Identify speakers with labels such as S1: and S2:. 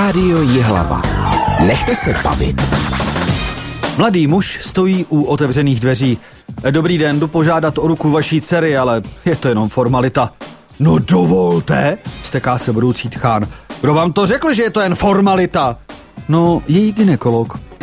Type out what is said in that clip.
S1: Rádio Jihlava. Nechte se bavit.
S2: Mladý muž stojí u otevřených dveří. Dobrý den, jdu požádat o ruku vaší dcery, ale je to jenom formalita. No dovolte, steká se budoucí tchán. Kdo vám to řekl, že je to jen formalita? No, její gynekolog.